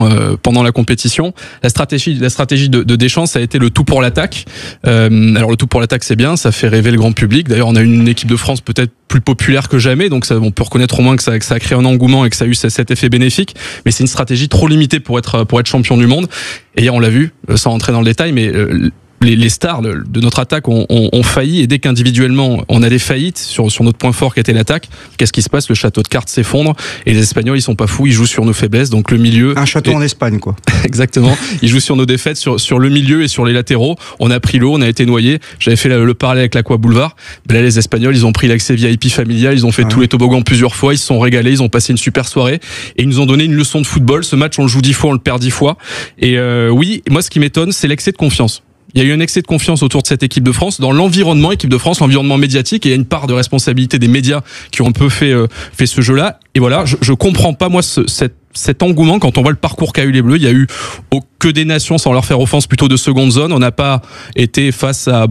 pendant la compétition. La stratégie de Deschamps, ça a été le tout pour l'attaque. Alors le tout pour l'attaque, c'est bien, ça fait rêver le grand public. D'ailleurs, on a une équipe de France peut-être plus populaire que jamais, donc ça, on peut reconnaître au moins que ça a créé un engouement et que ça a eu cet effet bénéfique. Mais c'est une stratégie trop limitée pour être champion du monde. Et hier, on l'a vu, sans rentrer dans le détail, mais les stars de notre attaque ont failli, et dès qu'individuellement on a des faillites sur notre point fort qui était l'attaque, qu'est-ce qui se passe? Le château de cartes s'effondre et les Espagnols, ils sont pas fous, ils jouent sur nos faiblesses, donc le milieu. Un château en Espagne, quoi. Exactement. Ils jouent sur nos défaites, sur le milieu et sur les latéraux. On a pris l'eau, on a été noyé. J'avais fait le parallèle avec l'Aqua Boulevard. Mais là, les Espagnols, ils ont pris l'accès VIP familial, ils ont fait tous les toboggans plusieurs fois, ils se sont régalés, ils ont passé une super soirée et ils nous ont donné une leçon de football. Ce match, on le joue 10 fois, on le perd 10 fois. Et oui, moi, ce qui m'étonne, c'est l'excès de confiance. Il y a eu un excès de confiance autour de cette équipe de France, dans l'environnement équipe de France, l'environnement médiatique, et il y a une part de responsabilité des médias qui ont un peu fait ce jeu-là. Et voilà, je comprends pas, moi, cet engouement quand on voit le parcours qu'a eu les Bleus. Il y a eu que des nations, sans leur faire offense, plutôt de seconde zone. On n'a pas été face à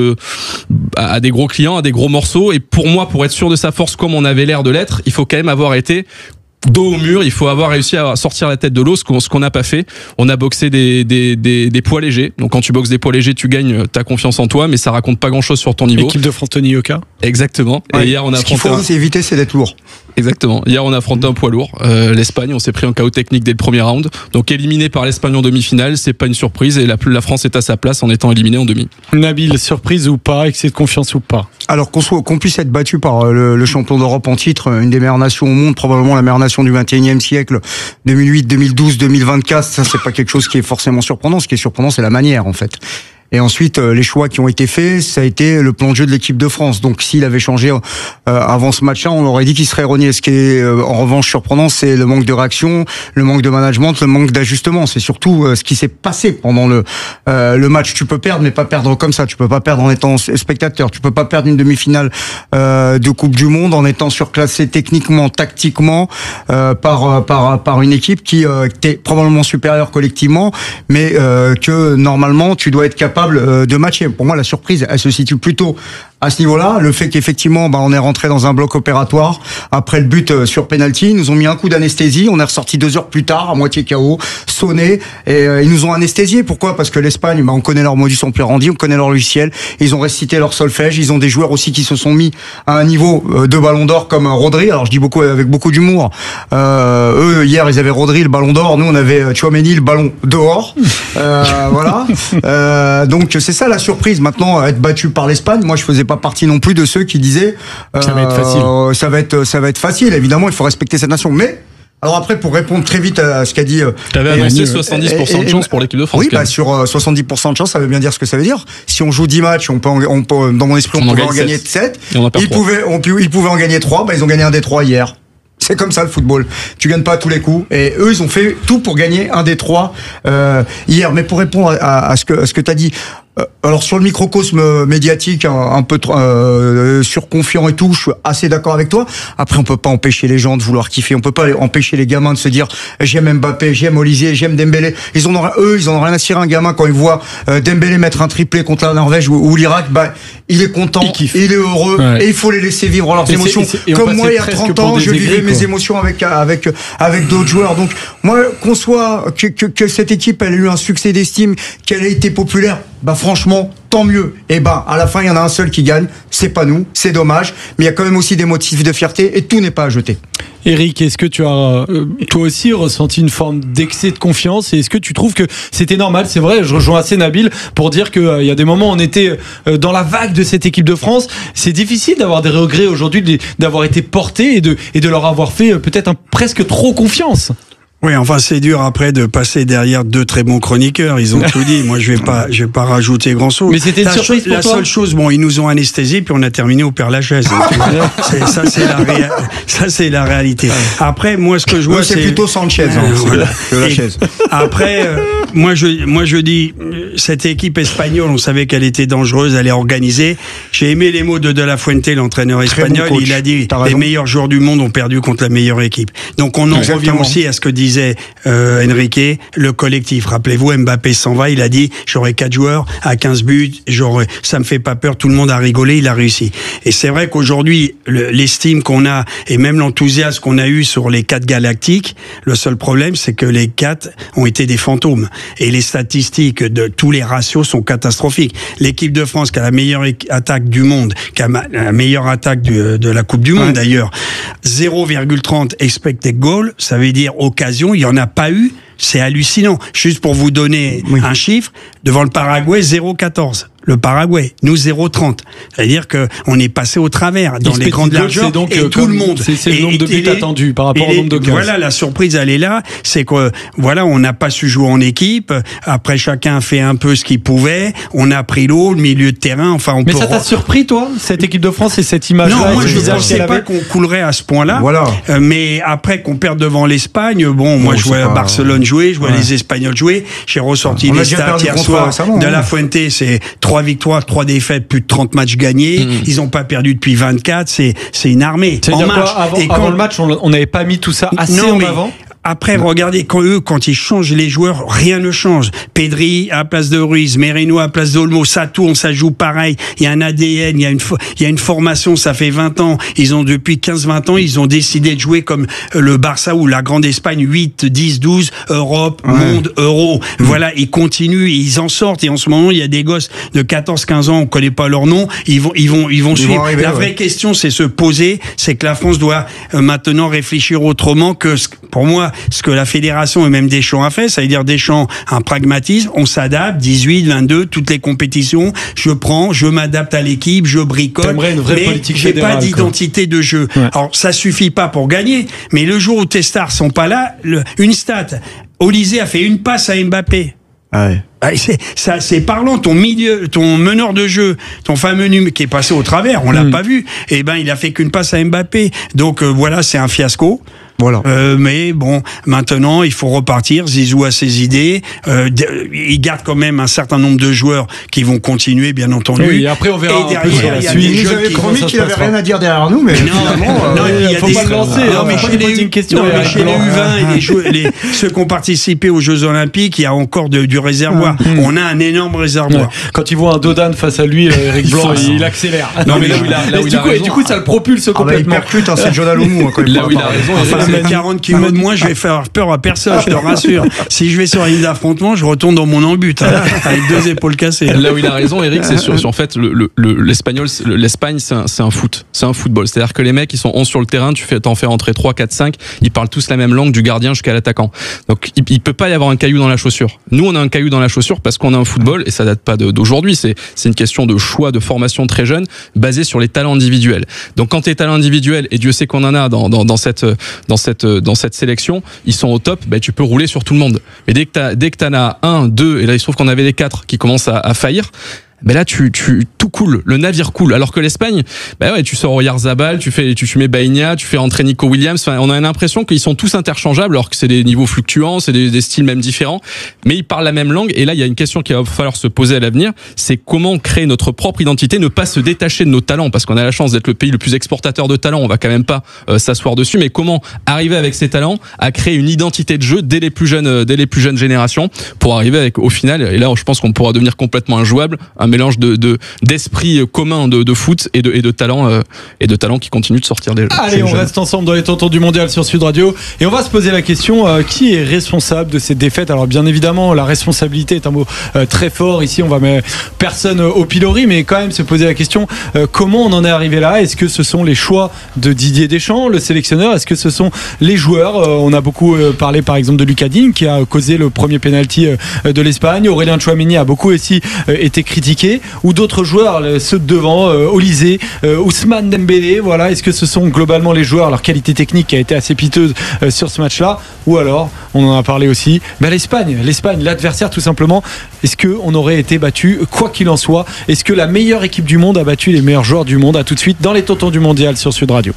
à des gros clients, à des gros morceaux. Et pour moi, pour être sûr de sa force comme on avait l'air de l'être, il faut quand même avoir été dos au mur, il faut avoir réussi à sortir la tête de l'eau, ce qu'on n'a pas fait. On a boxé des poids légers. Donc quand tu boxes des poids légers, tu gagnes ta confiance en toi, mais ça raconte pas grand-chose sur ton niveau. Équipe de France Tony Yoka. Exactement. Ouais. Et hier, on a ce qu'il faut éviter, c'est d'être lourd. Exactement. Hier, on a affronté un poids lourd. L'Espagne, on s'est pris un KO technique dès le premier round. Donc éliminé par l'Espagne en demi-finale, c'est pas une surprise, et la France est à sa place en étant éliminée en demi. Nabil, surprise ou pas, excès de confiance ou pas? Alors qu'on puisse être battu par le champion d'Europe en titre, une des meilleures nations au monde, probablement la meilleure nation du 21e siècle, 2008, 2012, 2024, ça c'est pas quelque chose qui est forcément surprenant. Ce qui est surprenant, c'est la manière, en fait. Et ensuite, les choix qui ont été faits, ça a été le plan de jeu de l'équipe de France. Donc, s'il avait changé avant ce match-là, on aurait dit qu'il serait renié. Ce qui est, en revanche, surprenant, c'est le manque de réaction, le manque de management, le manque d'ajustement. C'est surtout ce qui s'est passé pendant le match. Tu peux perdre, mais pas perdre comme ça. Tu peux pas perdre en étant spectateur. Tu peux pas perdre une demi-finale de Coupe du Monde en étant surclassé techniquement, tactiquement par une équipe qui t'est probablement supérieure collectivement, mais que normalement tu dois être capable de matcher. Pour moi, la surprise, elle se situe plutôt à ce niveau-là. Le fait qu'effectivement, on est rentré dans un bloc opératoire après le but sur penalty. Ils nous ont mis un coup d'anesthésie. On est ressorti 2 heures plus tard, à moitié KO, sonné, et ils nous ont anesthésiés. Pourquoi? Parce que l'Espagne, on connaît leur modus operandi, on connaît leur logiciel. Ils ont récité leur solfège. Ils ont des joueurs aussi qui se sont mis à un niveau de Ballon d'Or comme Rodri. Alors je dis avec beaucoup d'humour. Eux, hier, ils avaient Rodri, le Ballon d'Or. Nous, on avait Tchouaméni, le Ballon dehors. Voilà. Donc c'est ça la surprise. Maintenant, être battu par l'Espagne, moi je faisais pas partie non plus de ceux qui disaient ça va être facile. Ça va être facile. Évidemment, il faut respecter cette nation. Mais alors après, pour répondre très vite à ce qu'a dit, t'avais annoncé 70% de chance pour l'équipe de France. Oui, sur 70% de chance, ça veut bien dire ce que ça veut dire. Si on joue 10 matchs, on peut dans mon esprit, on pouvait en gagner 7. Ils pouvaient en gagner 3. Ils ont gagné un des 3 hier. C'est comme ça le football. Tu gagnes pas à tous les coups. Et eux, ils ont fait tout pour gagner un des 3 hier. Mais pour répondre à ce que t'as dit. Alors sur le microcosme médiatique un peu surconfiant et tout, je suis assez d'accord avec toi. Après, on peut pas empêcher les gens de vouloir kiffer, on peut pas empêcher les gamins de se dire j'aime Mbappé, j'aime Olisier, j'aime Dembélé. Ils en ont rien à cirer. Un gamin quand il voit Dembélé mettre un triplé contre la Norvège ou l'Irak, il est content, il est heureux, et il faut les laisser vivre leurs émotions. Comme moi il y a 30 ans, je vivais mes émotions avec d'autres joueurs. Donc moi, qu'on soit que cette équipe elle a eu un succès d'estime, qu'elle a été populaire, franchement, tant mieux. Et à la fin, il y en a un seul qui gagne. C'est pas nous. C'est dommage. Mais il y a quand même aussi des motifs de fierté et tout n'est pas à jeter. Eric, est-ce que tu as, toi aussi, ressenti une forme d'excès de confiance? Et est-ce que tu trouves que c'était normal? C'est vrai, je rejoins assez Nabil pour dire qu'il y a des moments où on était dans la vague de cette équipe de France. C'est difficile d'avoir des regrets aujourd'hui, d'avoir été porté et de leur avoir fait peut-être presque trop confiance. Oui, enfin c'est dur après de passer derrière 2 très bons chroniqueurs. Ils ont tout dit. Moi je vais pas rajouter grand chose. Mais c'était une surprise pour toi. La seule chose, ils nous ont anesthésié puis on a terminé au Père-Lachaise. Ça c'est la réalité. Après moi ce que je vois c'est plutôt Sanchez que la chaise. Après moi je dis cette équipe espagnole, on savait qu'elle était dangereuse, elle est organisée. J'ai aimé les mots de La Fuente, l'entraîneur espagnol. Il a dit les meilleurs joueurs du monde ont perdu contre la meilleure équipe. Donc on en revient aussi à ce que disait disait Enrique, le collectif. Rappelez-vous, Mbappé s'en va, il a dit j'aurai 4 joueurs à 15 buts, ça me fait pas peur, tout le monde a rigolé, il a réussi. Et c'est vrai qu'aujourd'hui, l'estime qu'on a et même l'enthousiasme qu'on a eu sur les 4 galactiques, le seul problème c'est que les 4 ont été des fantômes. Et les statistiques de tous les ratios sont catastrophiques. L'équipe de France qui a la meilleure attaque du monde, qui a la meilleure attaque de la Coupe du Monde d'ailleurs, 0,30 expected goal, ça veut dire occasion, il n'y en a pas eu. C'est hallucinant. Juste pour vous donner un chiffre, devant le Paraguay, 0,14. Le Paraguay, nous 0,30. C'est-à-dire que on est passé au travers dans les grandes largeurs et tout le monde. C'est le nombre de buts attendus par rapport au nombre de goals. Voilà, la surprise, elle est là. C'est que voilà, on n'a pas su jouer en équipe. Après, chacun a fait un peu ce qu'il pouvait. On a pris l'eau, le milieu de terrain. Enfin, mais ça t'a surpris, toi, cette équipe de France et cette image-là? Non, moi je ne pensais pas qu'on coulerait à ce point-là. Voilà. Mais après qu'on perde devant l'Espagne, bon, moi je vois Barcelone jouer, je vois les Espagnols jouer. J'ai ressorti les stats hier soir de La Fuente. C'est 3 victoires, 3 défaites, plus de 30 matchs gagnés. Ils n'ont pas perdu depuis 24. C'est une armée en marche. Avant le match, on n'avait pas mis tout ça assez en avant. Après, regardez, quand ils changent les joueurs, rien ne change. Pedri à la place de Ruiz, Merino à la place d'Olmo, ça tourne, ça joue pareil. Il y a un ADN, il y a une formation, ça fait 20 ans. Depuis 15-20 ans, ils ont décidé de jouer comme le Barça ou la Grande Espagne, 8, 10, 12, Europe, monde, Euro. Voilà, ils continuent, ils en sortent. Et en ce moment, il y a des gosses de 14-15 ans, on connaît pas leur nom, ils vont suivre. La vraie question, c'est se poser, c'est que la France doit maintenant réfléchir autrement que, pour moi, ce que la fédération et même Deschamps a fait, ça veut dire Deschamps, un pragmatisme, on s'adapte, 18, 22, toutes les compétitions, je m'adapte à l'équipe, je bricole, une vraie politique j'ai pas d'identité de jeu. Ouais. Alors, ça suffit pas pour gagner, mais le jour où tes stars sont pas là, une stat, Olysée a fait une passe à Mbappé. Ouais. C'est parlant, ton meneur de jeu, ton fameux qui est passé au travers, on l'a pas vu. Eh ben, il a fait qu'une passe à Mbappé. Donc, voilà, c'est un fiasco. Voilà. Mais bon, maintenant, il faut repartir. Zizou a ses idées. Il garde quand même un certain nombre de joueurs qui vont continuer, bien entendu. Oui, et après, on verra. Et derrière, il y a des jeunes qui promis qu'il n'avait rien à dire derrière nous, mais non, il y a faut pas le lancer. Non, mais chez les U20 et ceux qui ont participé aux Jeux Olympiques, il y a encore du réservoir. On a un énorme réservoir. Quand il voit un Dodan face à lui, Eric Blanc, il accélère. Non, mais là où il a raison. Du coup, ça le propulse complètement. Il percute, c'est John Alomou. Là où il a raison. Avec 40 kilos de moins, je vais faire peur à personne, je te rassure. Si je vais sur la ligne d'affrontement, je retourne dans mon embut, avec 2 épaules cassées. Là où il a raison, Eric, c'est sur en fait, l'Espagne, c'est un foot. C'est un football. C'est-à-dire que les mecs, ils sont 11 sur le terrain, t'en fais rentrer 3, 4, 5, ils parlent tous la même langue, du gardien jusqu'à l'attaquant. Donc, il peut pas y avoir un caillou dans la chaussure. Nous, on a un caillou dans la chaussure parce qu'on a un football, et ça date pas d'aujourd'hui. C'est une question de choix, de formation très jeune, basée sur les talents individuels. Donc, quand tes talents individuels, et Dieu sait qu'on en a dans cette sélection, ils sont au top, tu peux rouler sur tout le monde. Mais dès que t'en as 1, 2, et là il se trouve qu'on avait les 4 qui commencent à faillir, là tout coule, le navire coule. Alors que l'Espagne, tu sors Oyarzabal, tu mets Baïnia, tu fais rentrer Nico Williams. Enfin, on a l'impression qu'ils sont tous interchangeables, alors que c'est des niveaux fluctuants, c'est des styles même différents, mais ils parlent la même langue. Et là, il y a une question qu'il va falloir se poser à l'avenir, c'est comment créer notre propre identité, ne pas se détacher de nos talents, parce qu'on a la chance d'être le pays le plus exportateur de talents. On va quand même pas s'asseoir dessus, mais comment arriver avec ces talents à créer une identité de jeu dès les plus jeunes générations, pour arriver avec, au final, et là, je pense qu'on pourra devenir complètement injouable, un mélange d'esprit commun de foot et de talent qui continue de sortir des jeux. Allez, on reste ensemble dans les tontons du mondial sur Sud Radio et on va se poser la question, qui est responsable de cette défaite? Alors bien évidemment, la responsabilité est un mot très fort ici, on va mettre personne au pilori, mais quand même se poser la question, comment on en est arrivé là? Est-ce que ce sont les choix de Didier Deschamps, le sélectionneur? Est-ce que ce sont les joueurs? On a beaucoup parlé par exemple de Lucas Digne qui a causé le premier penalty de l'Espagne. Aurélien Tchouaméni a beaucoup aussi été critiqué, ou d'autres joueurs, ceux de devant, Olysée, Ousmane Dembélé, voilà. Est-ce que ce sont globalement les joueurs, leur qualité technique qui a été assez piteuse sur ce match-là, ou alors, on en a parlé aussi, l'Espagne, l'adversaire tout simplement. Est-ce qu'on aurait été battu, quoi qu'il en soit? Est-ce que la meilleure équipe du monde a battu les meilleurs joueurs du monde? À tout de suite dans les tontons du mondial sur Sud Radio.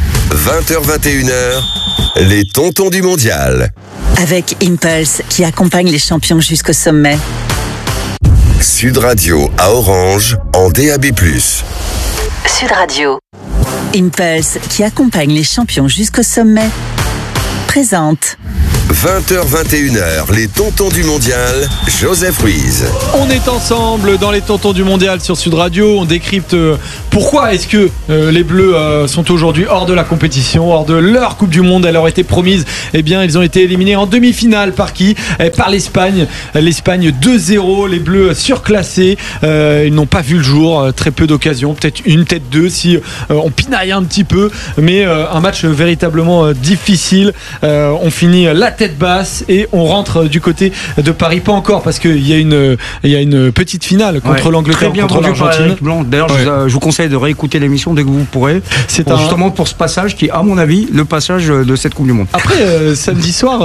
20h-21h, les tontons du mondial. Avec Impulse qui accompagne les champions jusqu'au sommet. Sud Radio à Orange en DAB+. Sud Radio. Impulse qui accompagne les champions jusqu'au sommet. Présente. 20h-21h, les tontons du mondial, Joseph Ruiz. On est ensemble dans les tontons du mondial sur Sud Radio. On décrypte pourquoi est-ce que les Bleus sont aujourd'hui hors de la compétition, hors de leur Coupe du Monde. Elle leur était promise. Eh bien, ils ont été éliminés en demi-finale par qui ? Par l'Espagne. L'Espagne 2-0. Les Bleus surclassés. Ils n'ont pas vu le jour. Très peu d'occasions. Peut-être une, peut-être deux si on pinaille un petit peu. Mais un match véritablement difficile. On finit la tête basse et on rentre du côté de Paris. Pas encore parce qu'il y a une petite finale contre l'Angleterre, contre l'Argentine. D'ailleurs, je vous conseille de réécouter l'émission dès que vous pourrez. Justement pour ce passage qui est, à mon avis, le passage de cette Coupe du Monde. Après, samedi soir,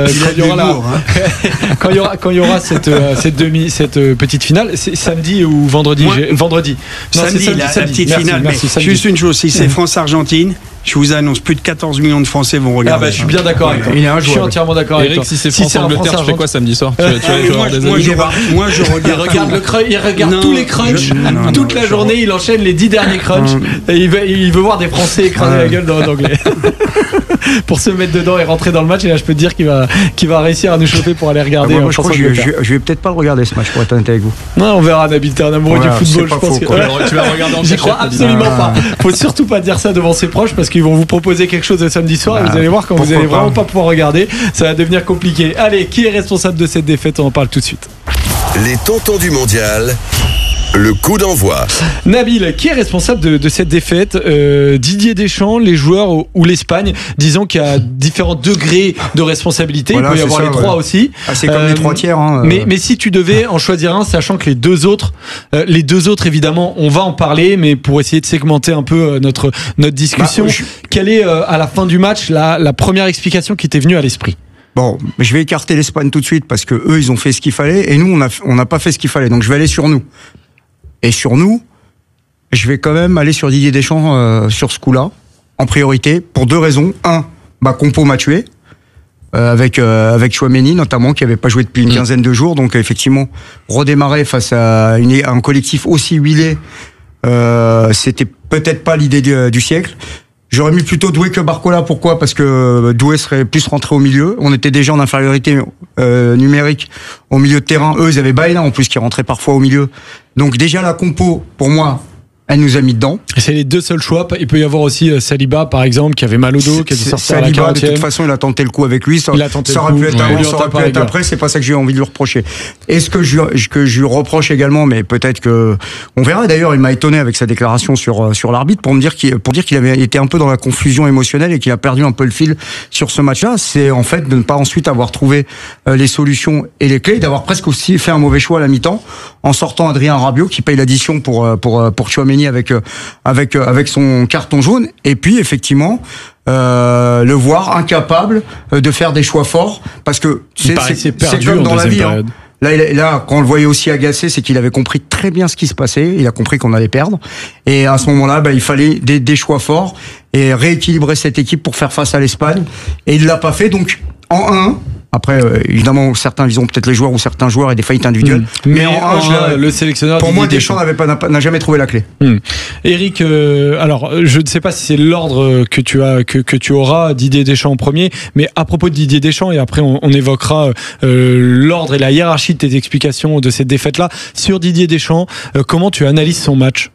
quand il y aura cette petite finale, c'est samedi ou vendredi. Vendredi. Non, samedi, la petite finale. Merci, juste une chose, si c'est France-Argentine, je vous annonce, plus de 14 millions de Français vont regarder. Je suis bien d'accord avec toi. Je suis entièrement d'accord avec toi. Eric, si c'est France-Angleterre, tu fais quoi samedi soir? Moi, je regarde. Il regarde tous les crunchs. Toute la journée, il enchaîne les 10 derniers crunchs. Et il veut voir des Français écraser la gueule d'anglais. Pour se mettre dedans et rentrer dans le match. Et là, je peux te dire qu'il va réussir à nous choper pour aller regarder. Je crois que je vais peut-être pas le regarder ce match, pour être honnête avec vous. Non, on verra, Nabil. T'es un amoureux du football, je pense que tu vas regarder en j'y crois absolument pas. Faut surtout pas dire ça devant ses proches parce qu'ils vont vous proposer quelque chose le samedi soir et vous allez voir quand vous allez vraiment pas pouvoir regarder, ça va devenir compliqué. Allez, qui est responsable de cette défaite? On en parle tout de suite. Les tontons du mondial. Le coup d'envoi. Nabil, qui est responsable de cette défaite? Didier Deschamps, les joueurs ou l'Espagne? Disons qu'il y a différents degrés de responsabilité. Voilà, il peut y avoir les trois aussi. C'est comme les trois tiers. Mais si tu devais en choisir un, sachant que les deux autres évidemment, on va en parler, mais pour essayer de segmenter un peu notre discussion, quelle est à la fin du match la première explication qui t'est venue à l'esprit? Bon, je vais écarter l'Espagne tout de suite parce que eux, ils ont fait ce qu'il fallait et nous, on n'a pas fait ce qu'il fallait. Donc je vais aller sur nous. Et sur nous, je vais quand même aller sur Didier Deschamps sur ce coup-là, en priorité, pour deux raisons. Un, Compo m'a tué, avec Tchouaméni notamment, qui n'avait pas joué depuis une quinzaine de jours. Donc effectivement, redémarrer face à un collectif aussi huilé, c'était peut-être pas l'idée du siècle. J'aurais mis plutôt Doué que Barcola. Pourquoi ? Parce que Doué serait plus rentré au milieu. On était déjà en infériorité numérique au milieu de terrain. Eux, ils avaient Baena en plus qui rentrait parfois au milieu. Donc déjà la compo, pour moi, elle nous a mis dedans. C'est les deux seuls choix. Il peut y avoir aussi Saliba, par exemple, qui avait mal au dos, qui a dû sortir à la 40e. Saliba, de toute façon, il a tenté le coup avec lui. Ça aurait pu être avant, ça aurait pu être après. C'est pas ça que j'ai envie de lui reprocher. Et ce que je lui reproche également, mais peut-être que on verra. D'ailleurs, il m'a étonné avec sa déclaration sur l'arbitre pour dire qu'il avait été un peu dans la confusion émotionnelle et qu'il a perdu un peu le fil sur ce match-là. C'est en fait de ne pas ensuite avoir trouvé les solutions et les clés, d'avoir presque aussi fait un mauvais choix à la mi-temps en sortant Adrien Rabiot qui paye l'addition pour Tchouaméni avec son carton jaune, et puis effectivement le voir incapable de faire des choix forts parce que c'est comme dans la vie. Là, quand on le voyait aussi agacé, c'est qu'il avait compris très bien ce qui se passait. Il a compris qu'on allait perdre. Et à ce moment-là, il fallait des choix forts et rééquilibrer cette équipe pour faire face à l'Espagne. Et il l'a pas fait. Donc, en 1, après, évidemment, certains visent peut-être les joueurs ou certains joueurs et des faillites individuelles. Mais en 1, le sélectionneur. Pour moi, Deschamps n'a jamais trouvé la clé. Eric, alors, je ne sais pas si c'est l'ordre que tu auras, Didier Deschamps en premier, mais à propos de Didier Deschamps, et après on évoquera l'ordre et la hiérarchie de tes explications de cette défaite-là. Sur Didier Deschamps, comment tu analyses son match?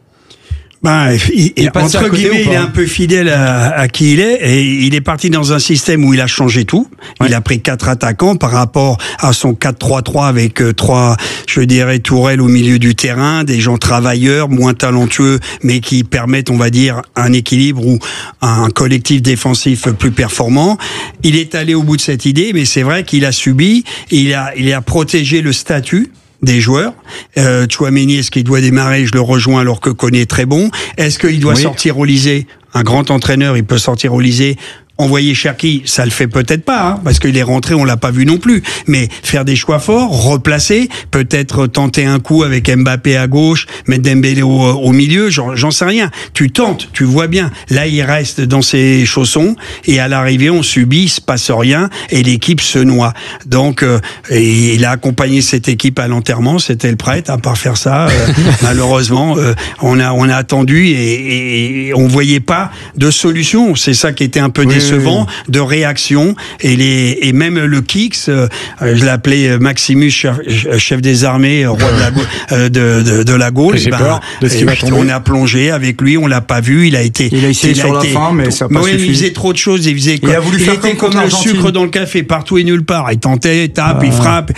Entre guillemets, il est un peu fidèle à qui il est, et il est parti dans un système où il a changé tout. Ouais. Il a pris 4 attaquants par rapport à son 4-3-3 avec 3, je dirais, tourelles au milieu du terrain, des gens travailleurs, moins talentueux, mais qui permettent, on va dire, un équilibre ou un collectif défensif plus performant. Il est allé au bout de cette idée, mais c'est vrai qu'il a subi, il a protégé le statut des joueurs. Tchouaméni, est-ce qu'il doit démarrer? Je le rejoins alors que Koné est très bon. Est-ce qu'il doit sortir Olysée? Un grand entraîneur, il peut sortir Olysée. Envoyer Cherki, ça le fait peut-être pas, parce qu'il est rentré, on l'a pas vu non plus. Mais faire des choix forts, replacer, peut-être tenter un coup avec Mbappé à gauche, mettre Dembélé au milieu, j'en sais rien. Tu tentes, tu vois bien. Là, il reste dans ses chaussons, et à l'arrivée, on subit, il se passe rien, et l'équipe se noie. Donc, et il a accompagné cette équipe à l'enterrement, c'était le prêtre, à part faire ça, malheureusement, on a attendu et on voyait pas de solution. C'est ça qui était un peu décevant. décevant de réaction et même le Kix, je l'appelais Maximus, chef des armées, roi de la Gaule. J'ai peur de ce qui va tomber. On a plongé avec lui, on l'a pas vu, il a essayé sur la fin, mais ça a pas suffi. Il faisait trop de choses, il a voulu faire était comme le sucre dans le café, partout et nulle part. Il tentait, il tape, il frappe,